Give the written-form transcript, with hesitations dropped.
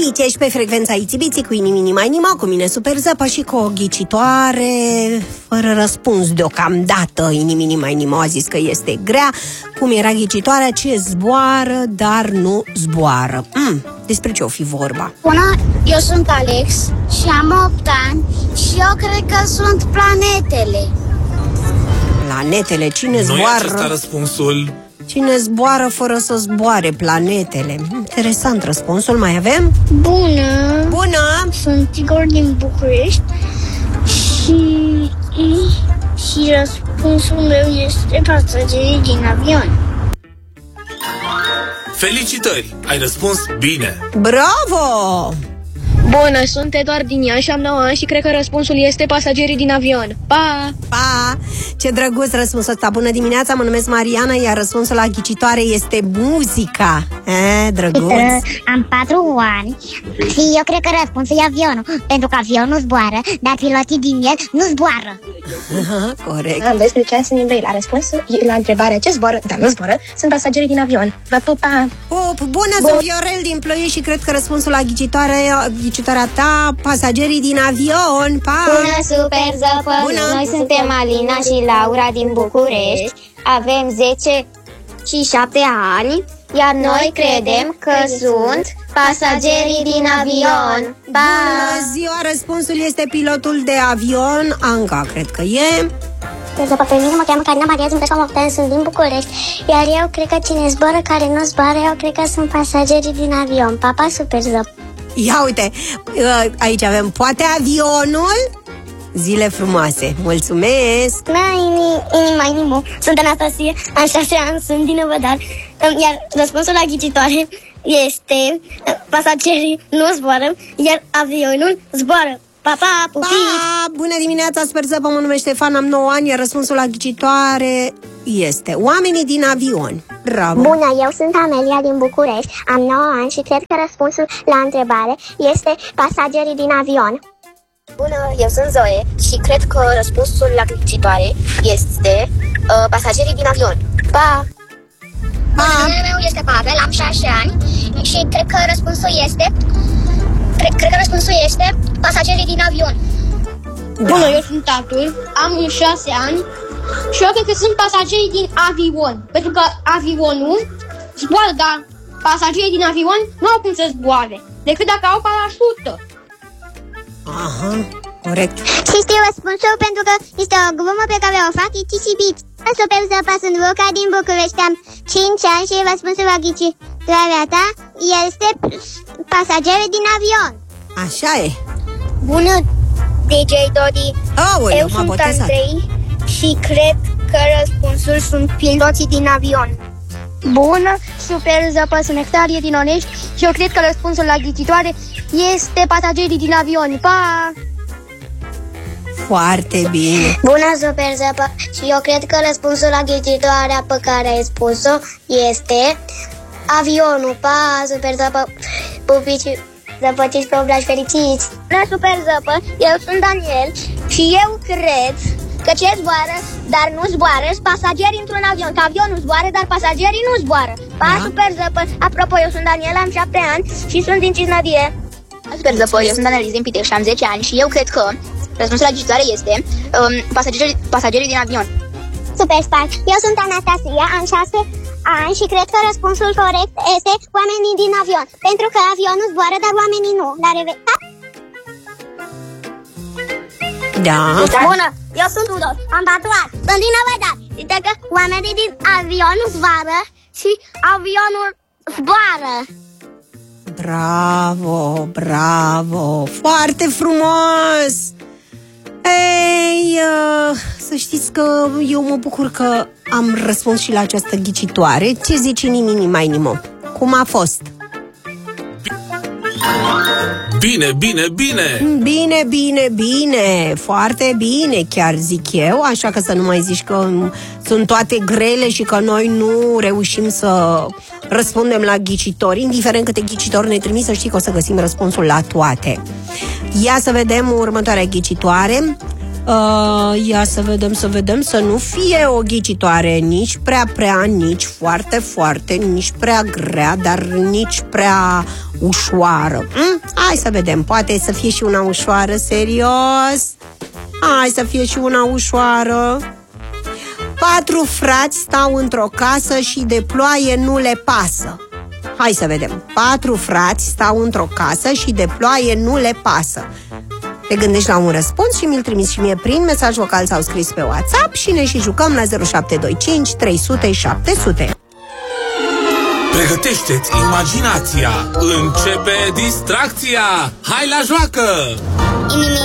Aici ești pe frecvența Itibiții cu Inimini Mai Nimo, cu mine Super Zăpă și cu o ghicitoare fără răspuns deocamdată. Inimini Mai Nimo a zis că este grea. Cum era ghicitoarea? Ce zboară, dar nu zboară. Despre ce o fi vorba? Bună, eu sunt Alex și am 8 ani și eu cred că sunt planetele. Planetele? Cine Nu zboară? e acesta răspunsul. Cine zboară fără să zboare? Planetele. Interesant răspunsul. Mai avem? Bună! Bună! Sunt Igor din București și răspunsul meu este pasagerii din avion. Felicitări! Ai răspuns bine! Bravo! Bună, sunt Eduard din Iași, am 9 ani și cred că răspunsul este pasagerii din avion. Pa! Pa! Ce drăguț răspunsul ăsta. Bună dimineața, mă numesc Mariana, iar răspunsul la ghicitoare este muzica. Drăguț. Am 4 ani și eu cred că răspunsul e avionul, pentru că avionul zboară, dar pilotii din el nu zboară. Corect. Am 12 ani, sunt Iubrei. La răspunsul la întrebarea ce zboară, dar nu zboară, sunt pasagerii din avion. Vă pup, pa! Bună, sunt Viorel din Ploiești și cred că răspunsul la ghicitoarea ta, pasagerii din avion. Pa! Bună, Super Zăpă! Bună. Noi suntem Alina și Laura din București. Avem 10 și 7 ani, iar noi credem că sunt pasagerii din avion. Pa! Bună ziua, răspunsul este pilotul de avion. Anca, cred că e. După pe mine mă cheamă Carina Maria Zâmbescu, sunt din București, iar eu cred că cine zboară, care nu zboară, eu cred că sunt pasagerii din avion. Papa, Super Zăpă! Ia uite, aici avem poate avionul. Zile frumoase, mulțumesc. Mai nimo. Sunt Anastasia, am 6 ani, sunt din Năvădar. Iar răspunsul la ghicitoare este pasagerii nu zboară, iar avionul zboară. Pa, pa, pupi! Pa! Bună dimineața, Sper Zăpă, mă numesc Ștefan, am 9 ani, iar răspunsul la ghicitoare este oamenii din avion. Bravo! Bună, eu sunt Amelia din București, am 9 ani și cred că răspunsul la întrebare este pasagerii din avion. Bună, eu sunt Zoe și cred că răspunsul la ghicitoare este pasagerii din avion. Pa! Numele meu este Pavel, am 6 ani și cred că răspunsul este pasagerii din avion. Bună, eu sunt Tatul, am 6 ani și eu cred că sunt pasagerii din avion. Pentru că avionul zboară, dar pasagerii din avion nu au cum să zboare, decât dacă au parașută. Aha, corect. Și știu răspunsul pentru că este o glumă pe care o fac Ici și Bici. Super Zăpă, sunt Luca din București, am 5 ani și răspunsul la ghicitoarea ta este pasagerii din avion. Așa e. Bună, DJ Dodi. Aoleu, Eu m-a sunt botezat. Andrei și cred că răspunsul sunt piloții din avion. Bună, Super Zăpă, sunt Nectarie din Onești și eu cred că răspunsul la ghicitoare este pasagerii din avion. Pa! Foarte bine. Bună, Super Zăpă, și eu cred că răspunsul la ghicitoarea pe care ai spus-o este avionul. Pa, Super Zăpă, pupici, zăpăciți pe obraji fericiți. Bună, Super Zăpă, eu sunt Daniel și eu cred că ce zboară, dar nu zboară, sunt pasageri într-un avion. Că avionul zboară, dar pasagerii nu zboară. Pa, Super Zăpă. Apropo, eu sunt Daniel, am 7 ani și sunt din Cisnădie. Super Zăpă, eu sunt Analiz din Pitești și am 10 ani și eu cred că răspunsul la ghicitoare este pasagerii din avion. Super Spark. Eu sunt Anastasia, am 6 ani și cred că răspunsul corect este oamenii din avion. Pentru că avionul zboară, dar oamenii nu. La revedere. Da. Bună, eu sunt Udor, am 4 ani, sunt din Năvădar. Uite că oamenii din avion zboară și avionul zboară. Bravo, bravo, foarte frumos! Ei, să știți că eu mă bucur că am răspuns și la această ghicitoare. Ce zici, Inimini Mai Nimo? Cum a fost? Bine, bine, bine! Bine, bine, bine, foarte bine, chiar zic eu, așa că să nu mai zici că sunt toate grele și că noi nu reușim să răspundem la ghicitori. Indiferent câte ghicitori ne trimis, să știi că o să găsim răspunsul la toate. Ia să vedem următoarea ghicitoare. Ia să vedem, să nu fie o ghicitoare nici prea, nici foarte, nici prea grea, dar nici prea ușoară. Hai să vedem, poate să fie și una ușoară, serios. Hai să fie și una ușoară. 4 frați stau într-o casă și de ploaie nu le pasă. Hai să vedem. 4 frați stau într-o casă și de ploaie nu le pasă. Te gândești la un răspuns și mi-l trimiți și mie prin mesaj vocal sau scris pe WhatsApp și ne și jucăm la 0725 300 700. Pregătește-ți imaginația. Începe distracția. Hai la joacă! Inimile